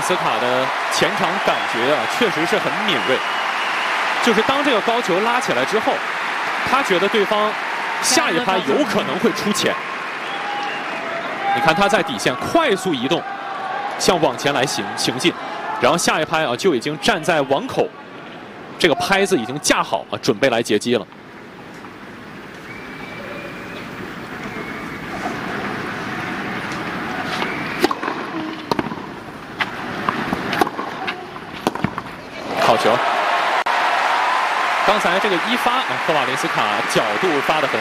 斯卡的前场感觉啊，确实是很敏锐。就是当这个高球拉起来之后，他觉得对方下一拍有可能会出前。你看他在底线快速移动，向网前来行进，然后下一拍啊就已经站在网口，这个拍子已经架好啊，准备来截击了。 好球！刚才这个一发啊，科瓦林斯卡角度发得很。